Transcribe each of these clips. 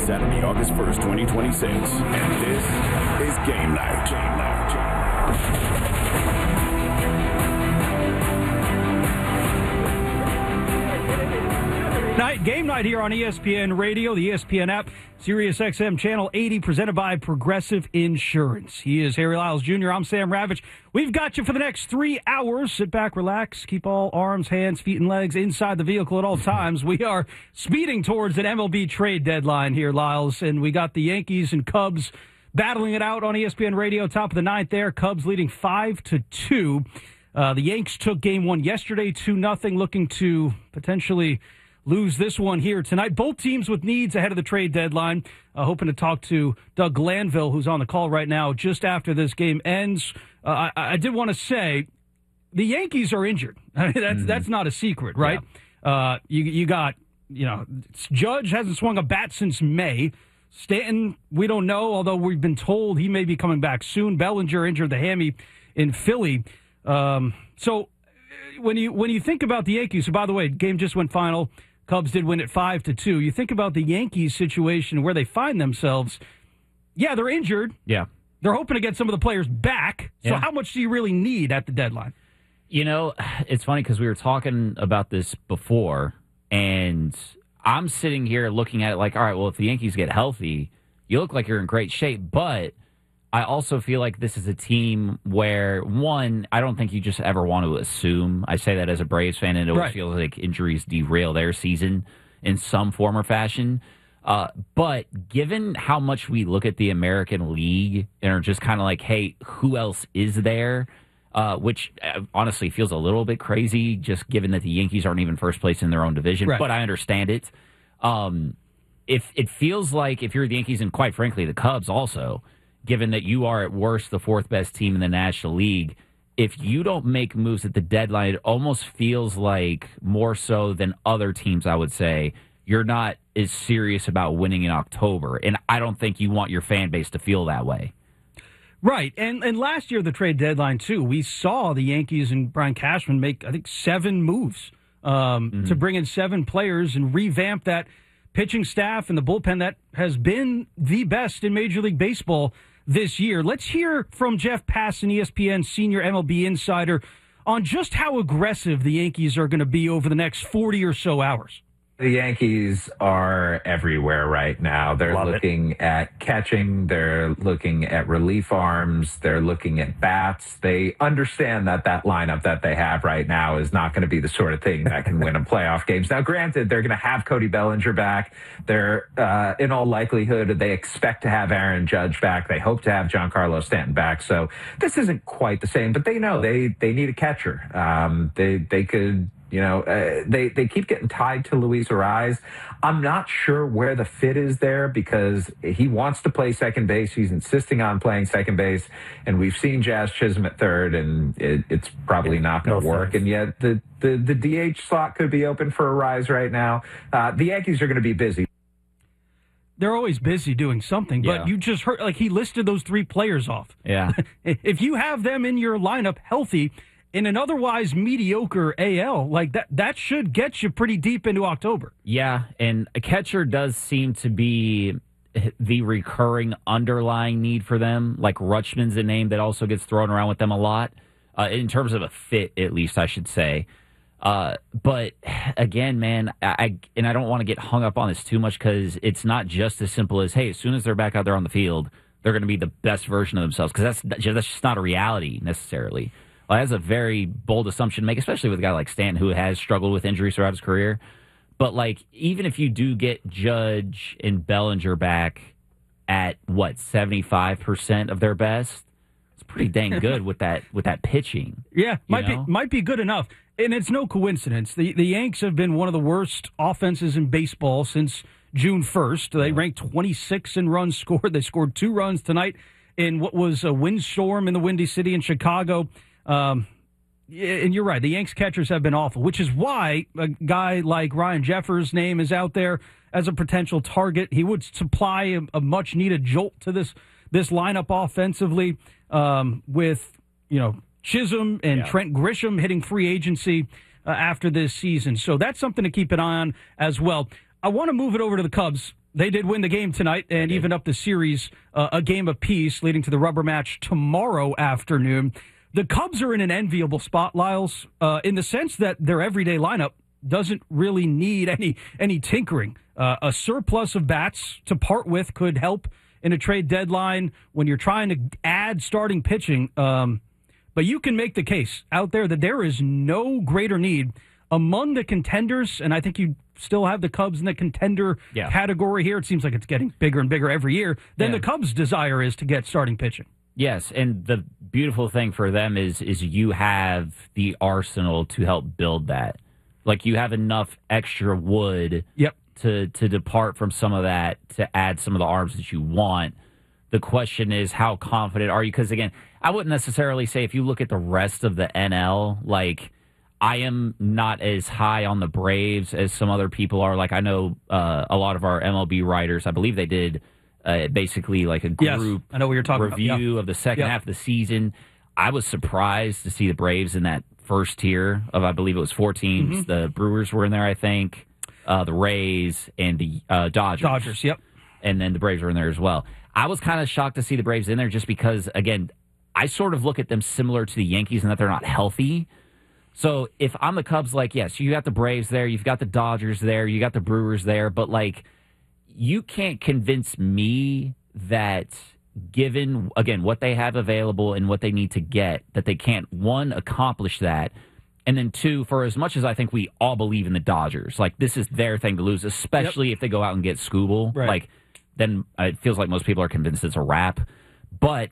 Saturday, August 1st, 2026. And this is Game Night. Game night here on ESPN Radio, the ESPN app, Sirius XM Channel 80, presented by Progressive Insurance. He is Harry Lyles Jr. I'm Sam Ravitch. We've got you for the next 3 hours. Sit back, relax, keep all arms, hands, feet, and legs inside the vehicle at all times. We are speeding towards an MLB trade deadline here, Lyles, and we got the Yankees and Cubs battling it out on ESPN Radio. Top of the ninth there, Cubs leading 5-2. The Yanks took game one yesterday, 2-0, looking to potentially lose this one here tonight. Both teams with needs ahead of the trade deadline. Hoping to talk to Doug Glanville, who's on the call right now, just after this game ends. I did want to say the Yankees are injured. I mean, that's not a secret, right? Yeah. You got, Judge hasn't swung a bat since May. Stanton, we don't know, although we've been told he may be coming back soon. Bellinger injured the hammy in Philly. So when you think about the Yankees, so by the way, game just went final. Cubs did win it 5-2. You think about the Yankees situation, where they find themselves. Yeah, they're injured. Yeah. They're hoping to get some of the players back. So how much do you really need at the deadline? It's funny because we were talking about this before, and I'm sitting here looking at it like, all right, well, if the Yankees get healthy, you look like you're in great shape. But I also feel like this is a team where, one, I don't think you just ever want to assume. I say that as a Braves fan, and it always feels like injuries derail their season in some form or fashion. But given how much we look at the American League and are just kind of like, hey, who else is there? Which honestly feels a little bit crazy, just given that the Yankees aren't even first place in their own division. Right. But I understand it. If it feels like if you're the Yankees, and quite frankly the Cubs also, given that you are at worst the fourth best team in the National League, if you don't make moves at the deadline, it almost feels like more so than other teams, I would say, you're not as serious about winning in October. And I don't think you want your fan base to feel that way. Right. And last year, the trade deadline, too, we saw the Yankees and Brian Cashman make, I think, 7 moves to bring in 7 players and revamp that pitching staff and the bullpen that has been the best in Major League Baseball this year. Let's hear from Jeff Passan, ESPN senior MLB insider, on just how aggressive the Yankees are going to be over the next 40 or so hours. The Yankees are everywhere right now. They're looking at catching. They're looking at relief arms. They're looking at bats. They understand that lineup that they have right now is not going to be the sort of thing that can win them playoff games. Now, granted, they're going to have Cody Bellinger back. They're, in all likelihood, they expect to have Aaron Judge back. They hope to have Giancarlo Stanton back. So this isn't quite the same, but they know they need a catcher. They could... they keep getting tied to Luis Arraez. I'm not sure where the fit is there because he wants to play second base. He's insisting on playing second base. And we've seen Jazz Chisholm at third, and it's probably not going to work. And yet the DH slot could be open for Arraez right now. The Yankees are going to be busy. They're always busy doing something, but you just heard, he listed those 3 players off. Yeah. If you have them in your lineup healthy, in an otherwise mediocre AL, that should get you pretty deep into October. Yeah, and a catcher does seem to be the recurring underlying need for them. Like Rutschman's a name that also gets thrown around with them a lot, in terms of a fit, at least, I should say. But again, man, I don't want to get hung up on this too much because it's not just as simple as, hey, as soon as they're back out there on the field, they're going to be the best version of themselves, because that's just not a reality necessarily. Well, that's a very bold assumption to make, especially with a guy like Stanton, who has struggled with injuries throughout his career. But, even if you do get Judge and Bellinger back at, 75% of their best, it's pretty dang good with that pitching. Yeah, might be good enough. And it's no coincidence. The Yanks have been one of the worst offenses in baseball since June 1st. They ranked 26 in runs scored. They scored 2 runs tonight in what was a windstorm in the Windy City in Chicago. And you're right, the Yanks catchers have been awful, which is why a guy like Ryan Jeffers' name is out there as a potential target. He would supply a much-needed jolt to this lineup offensively, with Chisholm and Trent Grisham hitting free agency after this season. So that's something to keep an eye on as well. I want to move it over to the Cubs. They did win the game tonight and even up the series a game apiece, leading to the rubber match tomorrow afternoon. The Cubs are in an enviable spot, Lyles, in the sense that their everyday lineup doesn't really need any tinkering. A surplus of bats to part with could help in a trade deadline when you're trying to add starting pitching. But you can make the case out there that there is no greater need among the contenders, and I think you still have the Cubs in the contender category here. It seems like it's getting bigger and bigger every year. Then the Cubs' desire is to get starting pitching. Yes, and the beautiful thing for them is you have the arsenal to help build that. Like, you have enough extra wood to depart from some of that, to add some of the arms that you want. The question is, how confident are you? Because, again, I wouldn't necessarily say, if you look at the rest of the NL, like, I am not as high on the Braves as some other people are. Like, I know a lot of our MLB writers, I believe they did basically like a group I know what you're talking review of the second half of the season. I was surprised to see the Braves in that first tier of, I believe it was 4 teams. The Brewers were in there, I think, the Rays, and the Dodgers. And then the Braves were in there as well. I was kind of shocked to see the Braves in there just because, again, I sort of look at them similar to the Yankees in that they're not healthy. So if I'm the Cubs, like, yes, you got the Braves there, you've got the Dodgers there, you got the Brewers there, but, like, you can't convince me that, given, again, what they have available and what they need to get, that they can't, one, accomplish that, and then two, for as much as I think we all believe in the Dodgers, like, this is their thing to lose, especially if they go out and get Skubal. Right. Like, then it feels like most people are convinced it's a wrap. But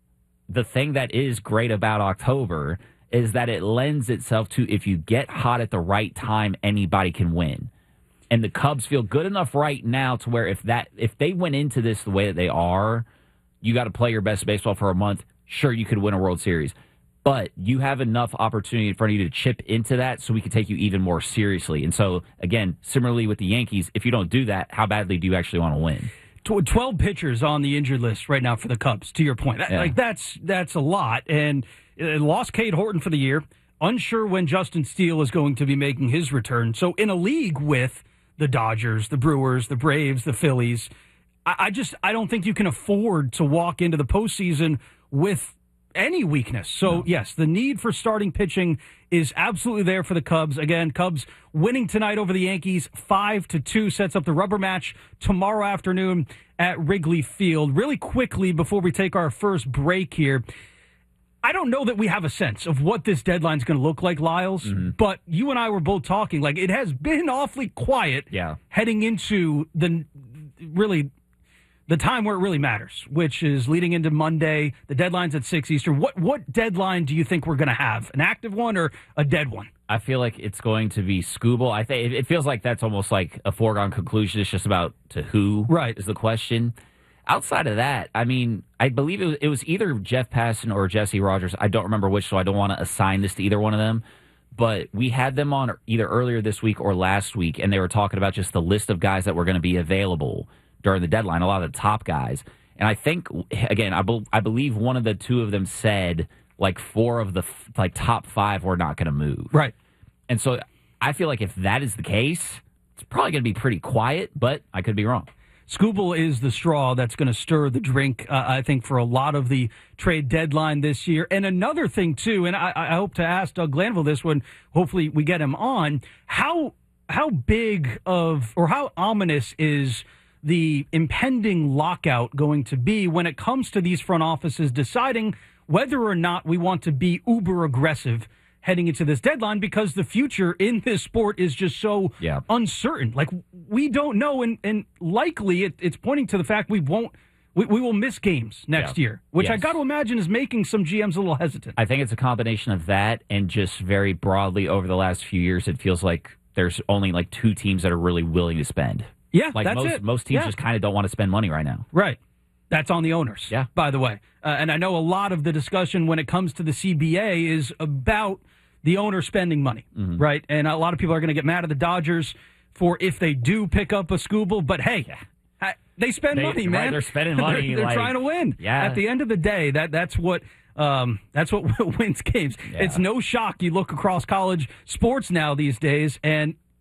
the thing that is great about October is that it lends itself to, if you get hot at the right time, anybody can win. And the Cubs feel good enough right now to where if they went into this the way that they are, you got to play your best baseball for a month. Sure, you could win a World Series. But you have enough opportunity in front of you to chip into that so we can take you even more seriously. And so, again, similarly with the Yankees, if you don't do that, how badly do you actually want to win? 12 pitchers on the injured list right now for the Cubs, to your point. Like, that's a lot. And lost Cade Horton for the year. Unsure when Justin Steele is going to be making his return. So in a league with the Dodgers, the Brewers, the Braves, the Phillies, I don't think you can afford to walk into the postseason with any weakness. So, yes, the need for starting pitching is absolutely there for the Cubs. Again, Cubs winning tonight over the Yankees 5-2 sets up the rubber match tomorrow afternoon at Wrigley Field. Really quickly, before we take our first break here, I don't know that we have a sense of what this deadline is going to look like, Lyles, but you and I were both talking, like, it has been awfully quiet heading into the time where it really matters, which is leading into Monday. The deadline's at 6 Eastern. What deadline do you think we're going to have? An active one or a dead one? I feel like it's going to be Skubal. I think it feels like that's almost like a foregone conclusion. It's just about to who is the question. Outside of that, I mean, I believe it was either Jeff Passan or Jesse Rogers. I don't remember which, so I don't want to assign this to either one of them. But we had them on either earlier this week or last week, and they were talking about just the list of guys that were going to be available during the deadline, a lot of the top guys. And I think, again, I believe one of the two of them said, like, 4 of the top 5 were not going to move. Right. And so I feel like if that is the case, it's probably going to be pretty quiet, but I could be wrong. Skubal is the straw that's going to stir the drink, I think, for a lot of the trade deadline this year. And another thing, too, and I hope to ask Doug Glanville this one, hopefully we get him on, how big of, or how ominous is the impending lockout going to be when it comes to these front offices deciding whether or not we want to be uber aggressive heading into this deadline, because the future in this sport is just so uncertain. Like, we don't know, and likely it's pointing to the fact we will miss games next year, which I got to imagine is making some GMs a little hesitant. I think it's a combination of that and just very broadly over the last few years, it feels like there's only like 2 teams that are really willing to spend. Yeah, like that's most teams just kind of don't want to spend money right now. Right. That's on the owners, by the way. And I know a lot of the discussion when it comes to the CBA is about the owner spending money, right? And a lot of people are going to get mad at the Dodgers for if they do pick up a Skubal, but hey, they spend money, man. Right, they're spending money. they're trying to win. Yeah. At the end of the day, that's what wins games. Yeah. It's no shock you look across college sports now these days, and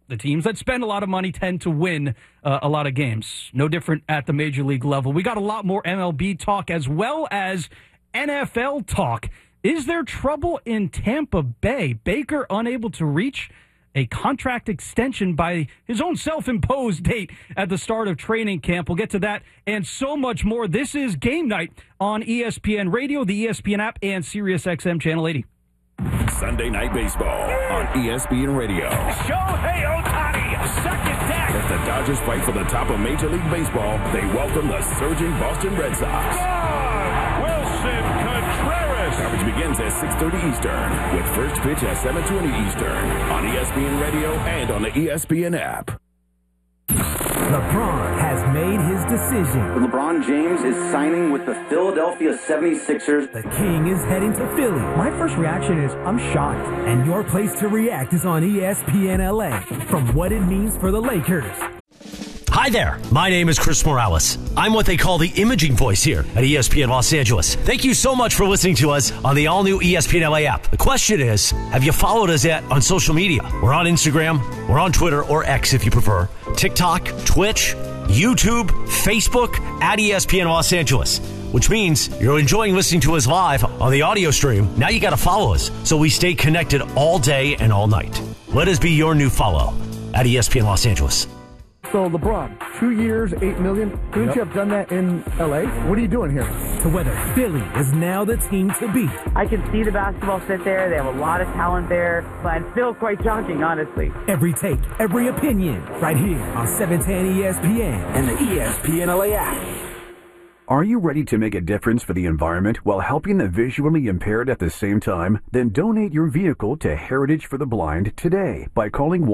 The teams that spend a lot of money tend to win a lot of games. No different at the major league level. We got a lot more MLB talk as well as NFL talk. Is there trouble in Tampa Bay? Baker unable to reach a contract extension by his own self-imposed date at the start of training camp. We'll get to that and so much more. This is Game Night on ESPN Radio, the ESPN app, and SiriusXM Channel 80. Sunday Night Baseball on ESPN Radio. Shohei Ohtani, second deck. As the Dodgers fight for the top of Major League Baseball, they welcome the surging Boston Red Sox. Wilson Contreras. Coverage begins at 6:30 Eastern, with first pitch at 7:20 Eastern on ESPN Radio and on the ESPN app. LeBron has made his decision. LeBron James is signing with the Philadelphia 76ers. The King is heading to Philly. My first reaction is, I'm shocked. And your place to react is on ESPN LA. From what it means for the Lakers. Hi there, my name is Chris Morales. I'm what they call the imaging voice here at ESPN Los Angeles. Thank you so much for listening to us on the all-new ESPN LA app. The question is, have you followed us yet on social media? We're on Instagram, we're on Twitter, or X if you prefer, TikTok, Twitch, YouTube, Facebook, at ESPN Los Angeles. Which means you're enjoying listening to us live on the audio stream. Now you got to follow us so we stay connected all day and all night. Let us be your new follow at ESPN Los Angeles. So, LeBron, 2 years, $8 million. Couldn't you have done that in L.A.? What are you doing here? To whether Philly is now the team to beat. I can see the basketball fit there. They have a lot of talent there, but it's still quite shocking, honestly. Every take, every opinion, right here on 710 ESPN and the ESPN LA app. Are you ready to make a difference for the environment while helping the visually impaired at the same time? Then donate your vehicle to Heritage for the Blind today by calling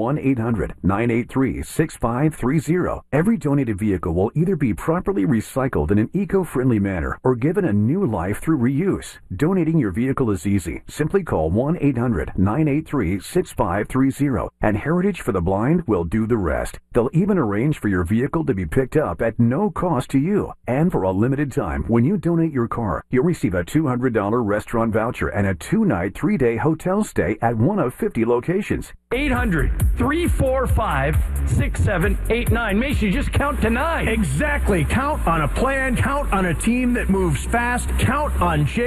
1-800-983-6530. Every donated vehicle will either be properly recycled in an eco-friendly manner or given a new life through reuse. Donating your vehicle is easy. Simply call 1-800-983-6530 and Heritage for the Blind will do the rest. They'll even arrange for your vehicle to be picked up at no cost to you. And for a limited time, when you donate your car, you'll receive a $200 restaurant voucher and a 2-night, 3-day hotel stay at one of 50 locations. 800-345-6789. Mason, just count to 9. Exactly. Count on a plan. Count on a team that moves fast. Count on Jay.